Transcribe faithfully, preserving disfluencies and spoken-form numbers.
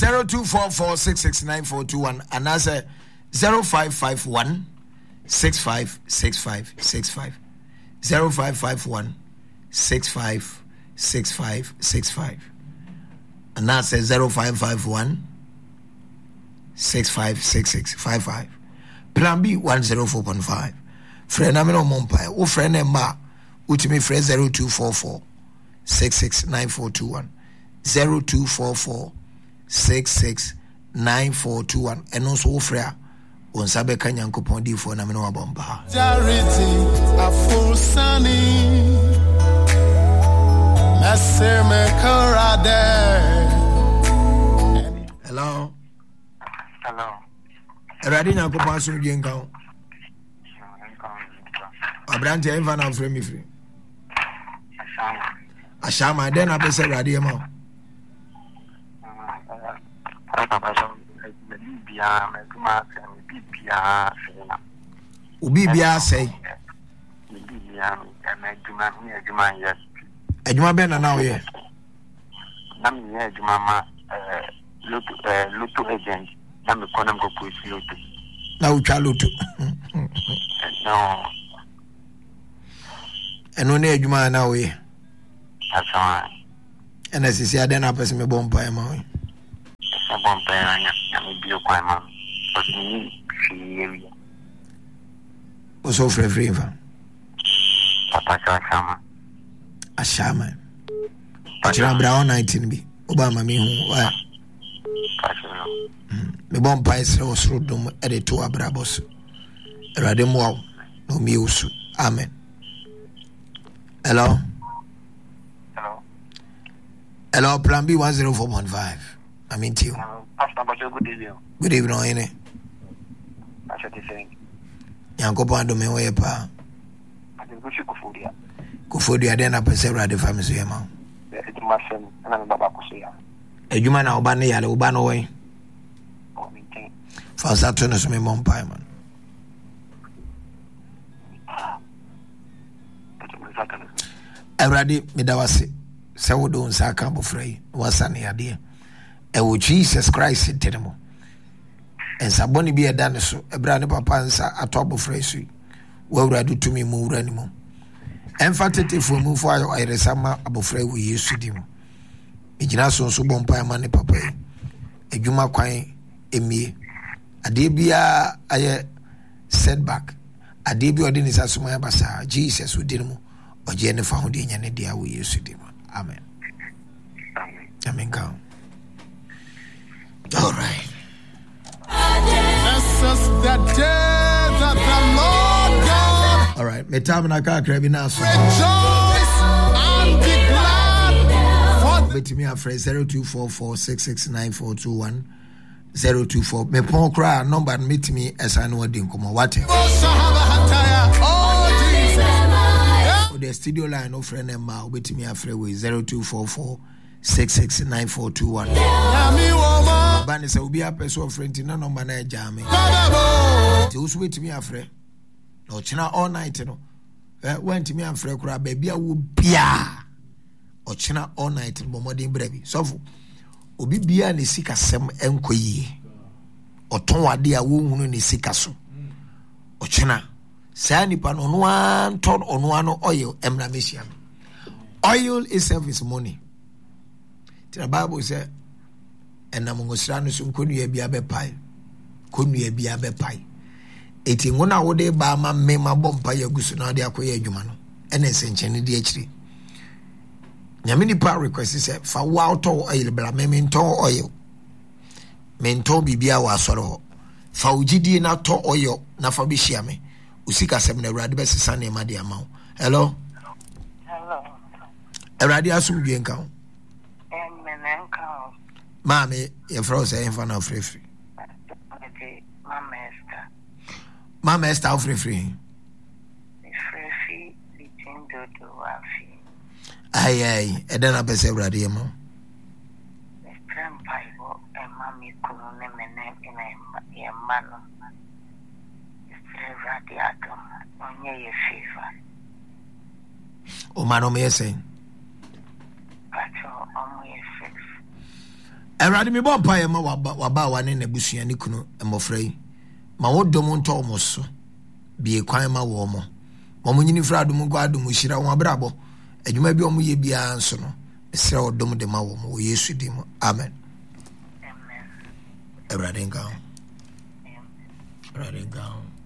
zero two four four six six nine four two one and that's a zero five five one six five six five six five zero five five one six five six five six five and that's a zero five five one six five six six five five plan B one zero four point five friend I'm no monpa o friend e ma utimi friend zero two four four six six nine four two one zero two four four six six nine four two one and also friend on sabe kanyankopon di for na me no abomba charity a full sunny messe me karade. Hello hello ready na ko paso di enka abrante enfa na free me free ashama ashama den abese ready ma Ubi bia say Ejuma be na na wo ye na me ye ejuma ma eh loto eh loto agent na me konam go push loto na utwa loto no eno na ejuma na wo ye asan ena sisi ade na pese me bompa e ma wo bompa ya na me bio kwa ma ni fi Oso free free va. Papa Ashama. Ashama. Achira brown nineteen bi. Obama me hu wa. Me bon pais re osro dum e de to abrabos. Erade mo no mi usu. Amen. Hello. Hello. Hello plan B one zero four point five. I mean to you. Pastor Bajo, good evening. Good evening on any. I should be saying. Yankopa do me we pa. I think we should go for dia. Go for dia den apese rade family so yema. E di masem na me baba ko so ya. Ejuma na oba ne yale oba no we. O mi tin. Fa sa to no so me mon pa man. Everybody me da wase. Se wo do nsa ka bofrai. Wasa ne ade. E wo Jesus Christ tenemo. Ensa boni bi eda ne so ebra ne papa nsa atobo fresu wo awradu tumi mu wura ni mu emfa tetefo mu fo ayo ayresama abofra wo Yesu di mu ejina so so bompa ma ne papa yi edwuma kwan emie ade bia aye setback ade bi odi ni sasoma basa Jesus wo di mu oje ne fa ho de nya ne dia wo Yesu di mu amen Amen. Amen ka all right. This is the day that the Lord God. All right, me time na ka krabi na so. Rejoice and be glad. For bet me afre zero two four four six six nine four two one zero two four. Me pon kra number meet me assign what din komo what. Oh Jesus. The studio line of friend em ma bet me afre we zero two four four six six nine four two one. Bani se obi apeso friend na number na jame. Ti usu wetimi afre. No china all night no. Eh went me afre kura ba bia wo bia. O china all night no modern brebi. So obi bia ne sika sem enkoyi. O ton ade a wo hunu ne sika so. O china sa nipa no no an ton ono ano oil emra mesia. Oil itself is money. The Bible says and among us so konu bia be pai konu bia be pai eti ngona wo de ba ma me ma bompa ya gusu na de akoye adwuma no ene senchene de akiri nyame ni pa request say fa wa to oil bla me me to oil me to bibia wa soro ho fa ugidi na to oil na fa bi hia me usika sem na urade be sesa na ma de ama hello Hello. urade asum dwen kan Enka. Mami, your friend say in front of free free. Mama Esther. Mama Esther free free. Free free between the two wafi. Aye aye, e den abese brade mo. The friend Bible and mommy kunu ne mene ina ye mano. The friend radiatum onye ye favor. O mano me say. Pacho omo ye sex. Awurade me bompa ye ma waba waba wane na busua ne kunu mmofra yi ma wodom nto mo so bie kwan ma wo mo mo nyini fra adom go adom hira wo abrabo adwuma bi omo ye bia nso no esra wodom de ma wo mo Yesu di mo amen amen Awurade ngao Awurade ngao